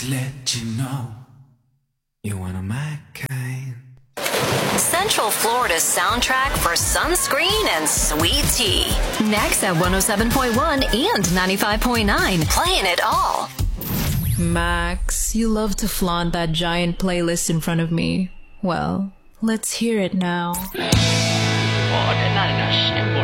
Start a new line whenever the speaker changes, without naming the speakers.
to let you know you're one of my kind.
Central Florida's soundtrack for sunscreen and sweet tea. Next at 107.1 and 95.9. Playing it all.
Max, you love to flaunt that giant playlist in front of me. Well, let's hear it now.